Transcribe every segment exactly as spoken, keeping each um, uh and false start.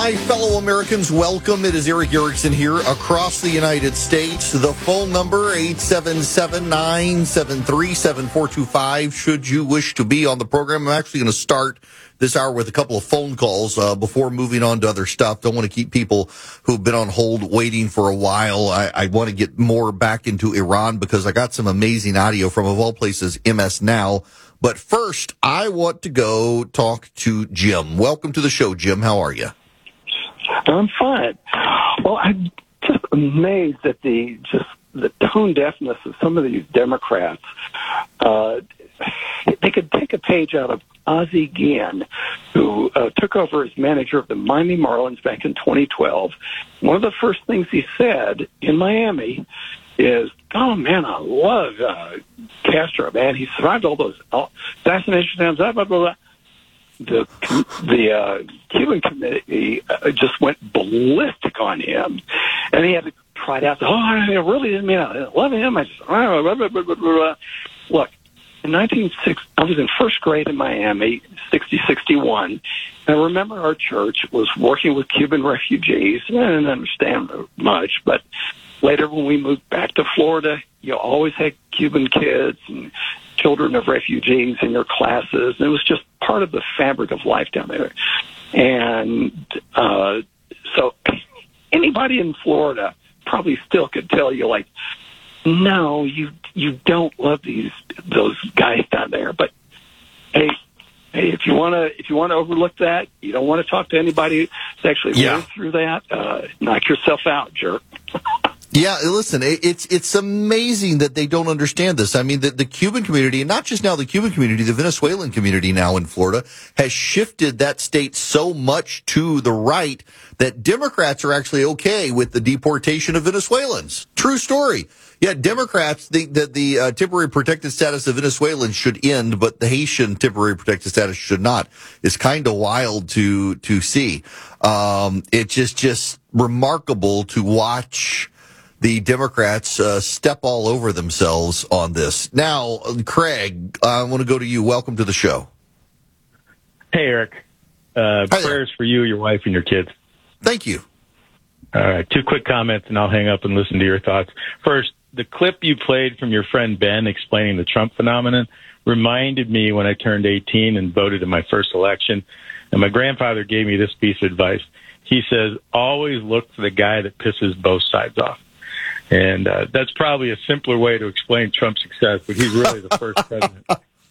My fellow Americans, welcome. It is Erick Erickson here across the United States. The phone number, eight seven seven, nine seven three, seven four two five, should you wish to be on the program. I'm actually going to start this hour with a couple of phone calls uh, before moving on to other stuff. Don't want to keep people who've been on hold waiting for a while. I, I want to get more back into Iran because I got some amazing audio from, of all places, M S Now. But first, I want to go talk to Jim. Welcome to the show, Jim. How are you? I'm fine. Well, I'm just amazed at the just the tone deafness of some of these Democrats. Uh, they could take a page out of Ozzie Guillen, who uh, took over as manager of the Miami Marlins back in twenty twelve. One of the first things he said in Miami is, "Oh man, I love uh, Castro. Man, he survived all those assassination attempts." Blah blah blah. The the uh, Cuban committee uh, just went ballistic on him, and he had to try it out. Oh, I really didn't mean I love him. I just blah, blah, blah, blah, blah. Look. In nineteen sixty, I was in first grade in Miami, sixty, sixty-one. And I remember our church was working with Cuban refugees. I didn't understand much, but later when we moved back to Florida, you always had Cuban kids and children of refugees in your classes. And it was just part of the fabric of life down there. And uh, so anybody in Florida probably still could tell you, like, no, you you don't love these those guys down there. But hey, hey, if you want to if you want to overlook that, you don't want to talk to anybody who's actually yeah. lived through that. Uh, knock yourself out, jerk. Yeah, listen, it's it's amazing that they don't understand this. I mean, the, the Cuban community, and not just now the Cuban community, the Venezuelan community now in Florida, has shifted that state so much to the right that Democrats are actually okay with the deportation of Venezuelans. True story. Yeah, Democrats think that the uh, temporary protected status of Venezuelans should end, but the Haitian temporary protected status should not. It's kind of wild to to see. Um, it's just just remarkable to watch the Democrats uh, step all over themselves on this. Now, Craig, I want to go to you. Welcome to the show. Hey, Eric. Uh, prayers for you, your wife, and your kids. Thank you. All right, two quick comments, and I'll hang up and listen to your thoughts. First, the clip you played from your friend Ben explaining the Trump phenomenon reminded me when I turned eighteen and voted in my first election, and my grandfather gave me this piece of advice. He says, always look for the guy that pisses both sides off. And uh, that's probably a simpler way to explain Trump's success, but he's really the first president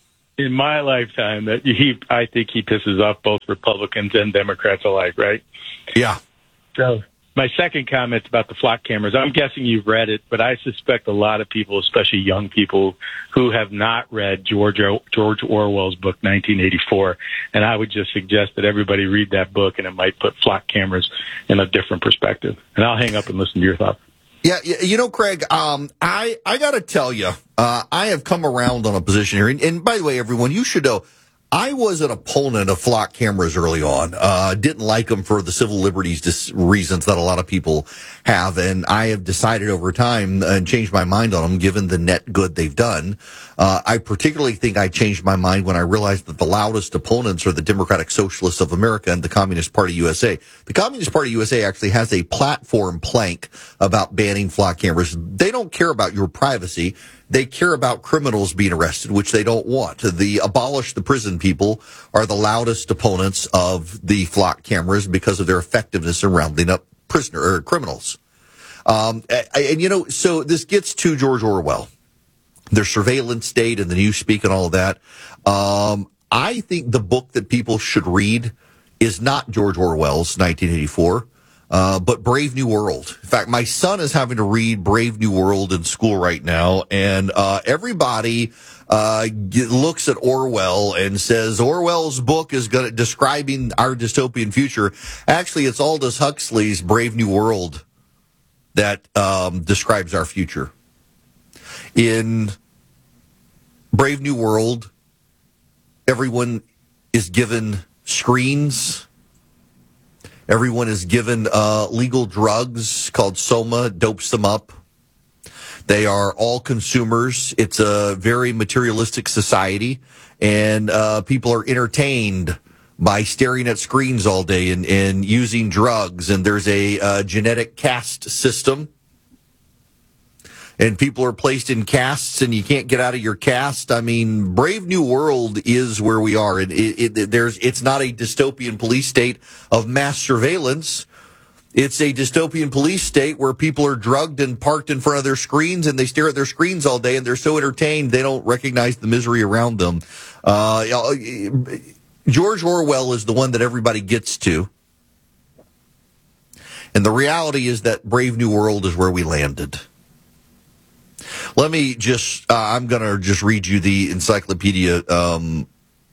in my lifetime that he, I think he pisses off both Republicans and Democrats alike, right? Yeah. So my second comment about the flock cameras, I'm guessing you've read it, but I suspect a lot of people, especially young people, who have not read George George Orwell's book, nineteen eighty-four, and I would just suggest that everybody read that book, and it might put flock cameras in a different perspective. And I'll hang up and listen to your thoughts. Yeah, you know, Craig, um, I, I got to tell you, uh, I have come around on a position here. And, and by the way, everyone, you should know, I was an opponent of flock cameras early on. Uh, didn't like them for the civil liberties dis- reasons that a lot of people have. And I have decided over time and changed my mind on them given the net good they've done. Uh, I particularly think I changed my mind when I realized that the loudest opponents are the Democratic Socialists of America and the Communist Party U S A. The Communist Party U S A actually has a platform plank about banning flock cameras. They don't care about your privacy. They care about criminals being arrested, which they don't want. The abolish the prison people are the loudest opponents of the flock cameras because of their effectiveness in rounding up prisoner or criminals. Um, and, and, you know, so this gets to George Orwell, their surveillance state and the newspeak and all of that. Um, I think the book that people should read is not George Orwell's nineteen eighty-four. Uh, but Brave New World. In fact, my son is having to read Brave New World in school right now, and uh, everybody uh, get, looks at Orwell and says Orwell's book is going describing our dystopian future. Actually, it's Aldous Huxley's Brave New World that um, describes our future. In Brave New World, everyone is given screens. Everyone is given uh, legal drugs called Soma, dopes them up. They are all consumers. It's a very materialistic society, and uh, people are entertained by staring at screens all day and, and using drugs. And there's a uh, genetic caste system. And people are placed in castes, and you can't get out of your caste. I mean, Brave New World is where we are. It, it, it, there's, it's not a dystopian police state of mass surveillance. It's a dystopian police state where people are drugged and parked in front of their screens, and they stare at their screens all day, and they're so entertained they don't recognize the misery around them. Uh, George Orwell is the one that everybody gets to. And the reality is that Brave New World is where we landed. Let me just, uh, I'm going to just read you the encyclopedia um,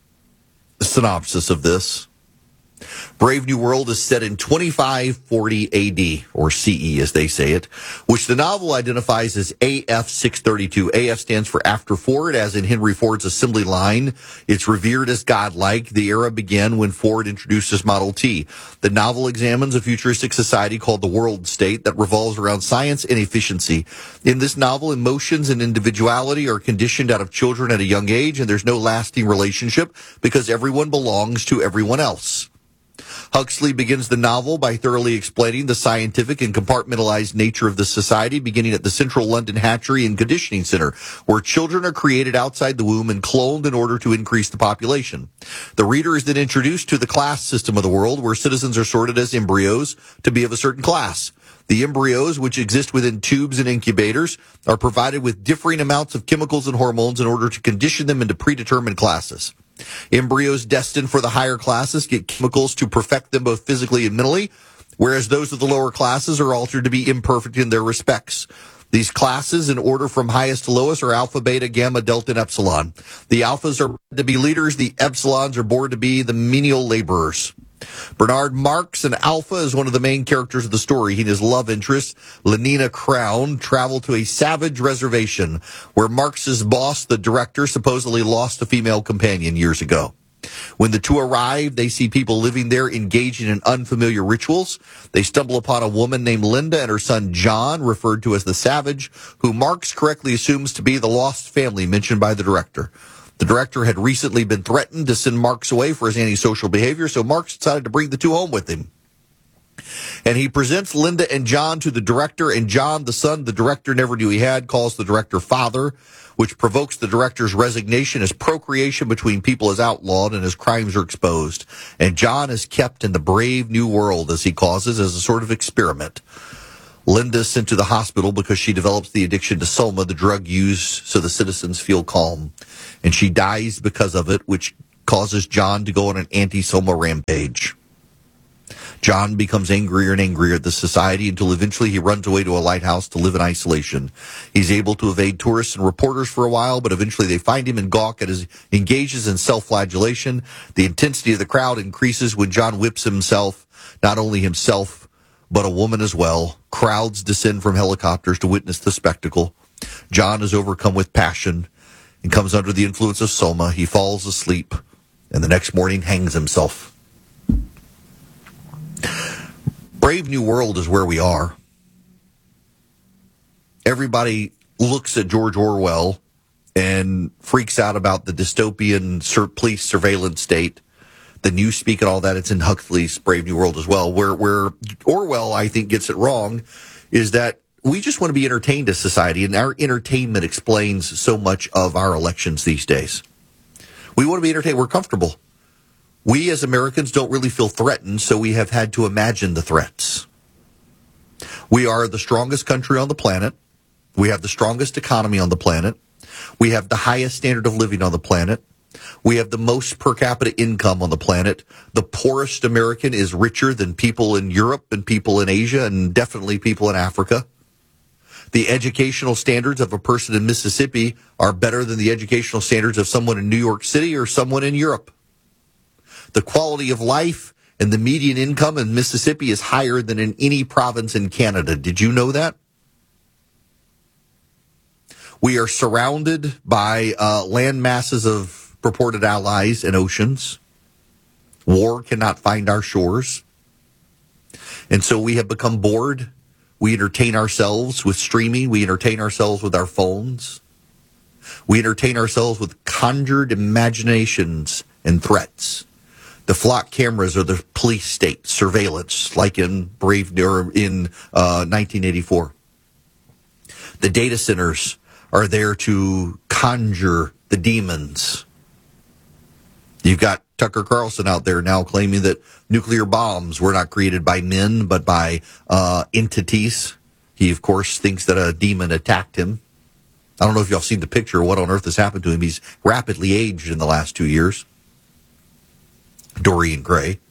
synopsis of this. Brave New World is set in twenty-five forty A D, or C E as they say it, which the novel identifies as A F six thirty-two. A F stands for After Ford, as in Henry Ford's assembly line. It's revered as godlike. The era began when Ford introduced his Model T. The novel examines a futuristic society called the World State that revolves around science and efficiency. In this novel, emotions and individuality are conditioned out of children at a young age, and there's no lasting relationship because everyone belongs to everyone else. Huxley begins the novel by thoroughly explaining the scientific and compartmentalized nature of the society, beginning at the Central London Hatchery and Conditioning Center, where children are created outside the womb and cloned in order to increase the population. The reader is then introduced to the class system of the world, where citizens are sorted as embryos to be of a certain class. The embryos, which exist within tubes and incubators, are provided with differing amounts of chemicals and hormones in order to condition them into predetermined classes. Embryos destined for the higher classes get chemicals to perfect them both physically and mentally, whereas those of the lower classes are altered to be imperfect in their respects. These classes, in order from highest to lowest, are alpha, beta, gamma, delta, and epsilon. The alphas are born to be leaders. The epsilons are born to be the menial laborers. Bernard Marx, an alpha, is one of the main characters of the story. He and his love interest, Lenina Crown, travel to a savage reservation where Marx's boss, the director, supposedly lost a female companion years ago. When the two arrive, they see people living there engaging in unfamiliar rituals. They stumble upon a woman named Linda and her son John, referred to as the Savage, who Marx correctly assumes to be the lost family mentioned by the director. The director had recently been threatened to send Marx away for his antisocial behavior, so Marx decided to bring the two home with him. And he presents Linda and John to the director, and John, the son the director never knew he had, calls the director father, which provokes the director's resignation as procreation between people is outlawed and his crimes are exposed. And John is kept in the Brave New World, as he causes, as a sort of experiment. Linda is sent to the hospital because she develops the addiction to Soma, the drug used so the citizens feel calm. And she dies because of it, which causes John to go on an anti-Soma rampage. John becomes angrier and angrier at the society until eventually he runs away to a lighthouse to live in isolation. He's able to evade tourists and reporters for a while, but eventually they find him and gawk at his engages in self-flagellation. The intensity of the crowd increases when John whips himself, not only himself, but a woman as well. Crowds descend from helicopters to witness the spectacle. John is overcome with passion and comes under the influence of Soma. He falls asleep and the next morning hangs himself. Brave New World is where we are. Everybody looks at George Orwell and freaks out about the dystopian sur- police surveillance state, the newspeak and all that. It's in Huxley's Brave New World as well. Where, where Orwell, I think, gets it wrong is that we just want to be entertained as society, and our entertainment explains so much of our elections these days. We want to be entertained. We're comfortable. We as Americans don't really feel threatened, so we have had to imagine the threats. We are the strongest country on the planet. We have the strongest economy on the planet. We have the highest standard of living on the planet. We have the most per capita income on the planet. The poorest American is richer than people in Europe and people in Asia and definitely people in Africa. The educational standards of a person in Mississippi are better than the educational standards of someone in New York City or someone in Europe. The quality of life and the median income in Mississippi is higher than in any province in Canada. Did you know that? We are surrounded by uh, land masses of purported allies and oceans. War cannot find our shores. And so we have become bored. We entertain ourselves with streaming. We entertain ourselves with our phones. We entertain ourselves with conjured imaginations and threats. The flock cameras are the police state surveillance, like in Brave or in uh, nineteen eighty-four. The data centers are there to conjure the demons. You've got Tucker Carlson out there now claiming that nuclear bombs were not created by men, but by uh, entities. He, of course, thinks that a demon attacked him. I don't know if y'all seen the picture of what on earth has happened to him. He's rapidly aged in the last two years. Dorian Gray.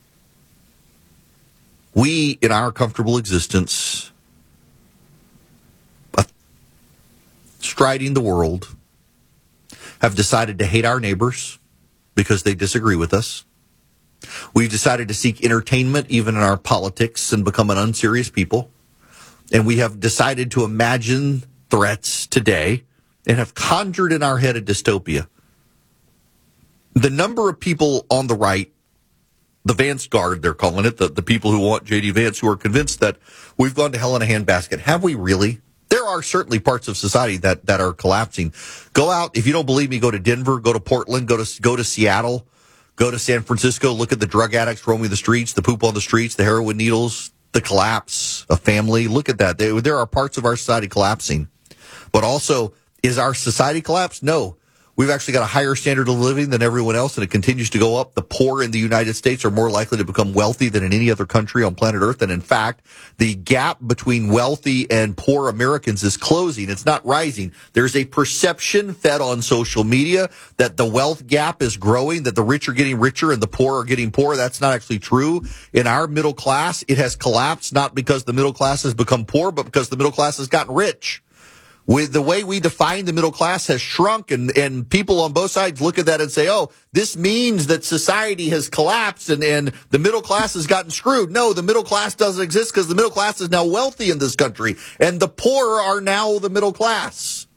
We, in our comfortable existence, uh, striding the world, have decided to hate our neighbors because they disagree with us. We've decided to seek entertainment even in our politics and become an unserious people. And we have decided to imagine threats today and have conjured in our head a dystopia. The number of people on the right, the Vance Guard, they're calling it, the, the people who want J D Vance, who are convinced that we've gone to hell in a handbasket. Have we really? There are certainly parts of society that, that are collapsing. Go out. If you don't believe me, go to Denver, go to Portland, go to, go to Seattle, go to San Francisco, look at the drug addicts roaming the streets, the poop on the streets, the heroin needles, the collapse of family. Look at that. There, there are parts of our society collapsing. But also, is our society collapsed? No. We've actually got a higher standard of living than everyone else, and it continues to go up. The poor in the United States are more likely to become wealthy than in any other country on planet Earth. And in fact, the gap between wealthy and poor Americans is closing. It's not rising. There's a perception fed on social media that the wealth gap is growing, that the rich are getting richer and the poor are getting poorer. That's not actually true. In our middle class, it has collapsed, not because the middle class has become poor, but because the middle class has gotten rich. With the way we define the middle class has shrunk, and, and people on both sides look at that and say, oh, this means that society has collapsed and, and the middle class has gotten screwed. No, the middle class doesn't exist because the middle class is now wealthy in this country, and the poor are now the middle class.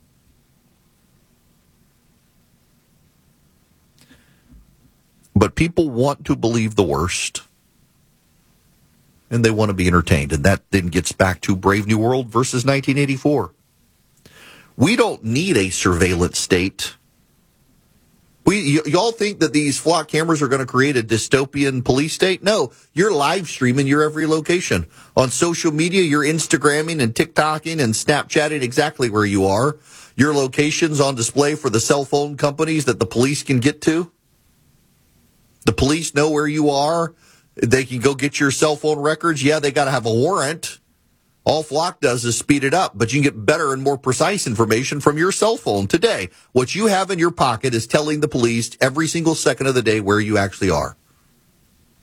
But people want to believe the worst, and they want to be entertained, and that then gets back to Brave New World versus nineteen eighty-four. We don't need a surveillance state. We, y- y'all think that these flock cameras are going to create a dystopian police state? No, you're live streaming your every location. On social media, you're Instagramming and TikToking and Snapchatting exactly where you are. Your location's on display for the cell phone companies that the police can get to. The police know where you are. They can go get your cell phone records. Yeah, they got to have a warrant. All Flock does is speed it up, but you can get better and more precise information from your cell phone today. What you have in your pocket is telling the police every single second of the day where you actually are.